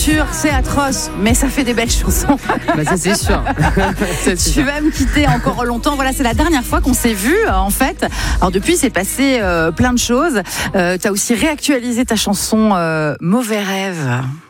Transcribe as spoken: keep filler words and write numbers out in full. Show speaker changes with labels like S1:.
S1: rupture, c'est atroce, mais ça fait des belles chansons.
S2: Bah ça c'est sûr. Ça, c'est
S1: Tu
S2: sûr.
S1: vas me quitter encore longtemps. Voilà, c'est la dernière fois qu'on s'est vu en fait. Alors depuis, c'est passé euh, plein de choses. Euh, tu as aussi réactualisé ta chanson euh, Mauvais rêve.